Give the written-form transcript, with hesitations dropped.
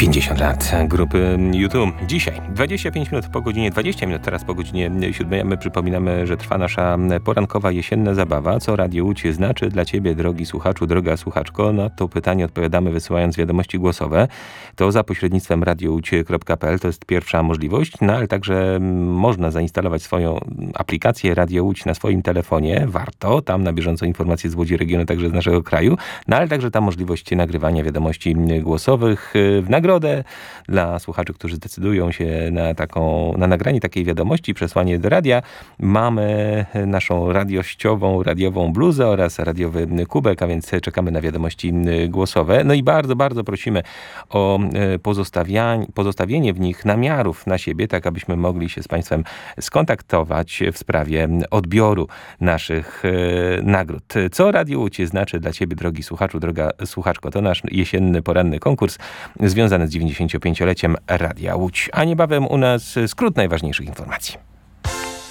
50 lat grupy YouTube. Dzisiaj 25 minut po godzinie, 20 minut teraz po godzinie 7. My przypominamy, że trwa nasza porankowa jesienna zabawa. Co Radio Łódź znaczy dla Ciebie, drogi słuchaczu, droga słuchaczko? Na to pytanie odpowiadamy wysyłając wiadomości głosowe. To za pośrednictwem radiołódź.pl. To jest pierwsza możliwość, no ale także można zainstalować swoją aplikację Radio Łódź na swoim telefonie. Warto. Tam na bieżąco informacje z Łodzi regionu, także z naszego kraju. No ale także ta możliwość nagrywania wiadomości głosowych w nagrodę dla słuchaczy, którzy zdecydują się na nagranie takiej wiadomości, przesłanie do radia. Mamy naszą radiową bluzę oraz radiowy kubek, a więc czekamy na wiadomości głosowe. No i bardzo, bardzo prosimy o pozostawienie w nich namiarów na siebie, tak abyśmy mogli się z Państwem skontaktować w sprawie odbioru naszych nagród. Co Radio Łódź znaczy dla Ciebie, drogi słuchaczu, droga słuchaczko? To nasz jesienny, poranny konkurs związany z 95-leciem Radia Łódź. A niebawem u nas skrót najważniejszych informacji.